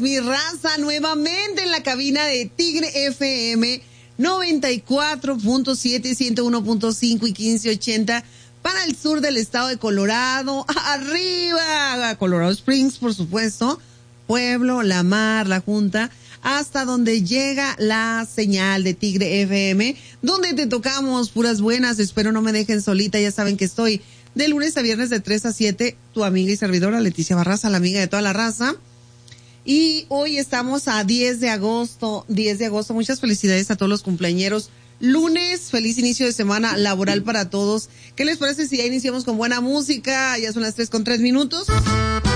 mi raza, nuevamente en la cabina de Tigre FM 94.7, 101.5 y 1580 para el sur del estado de Colorado, arriba, Colorado Springs, por supuesto, Pueblo, La Mar, La Junta, hasta donde llega la señal de Tigre FM, donde te tocamos puras buenas. Espero no me dejen solita, ya saben que estoy de lunes a viernes de 3 a 7, tu amiga y servidora Leticia Barraza, la amiga de toda la raza. Y hoy estamos a 10 de agosto, muchas felicidades a todos los cumpleañeros. Lunes, feliz inicio de semana laboral para todos. ¿Qué les parece si ya iniciamos con buena música? Ya son las 3:03.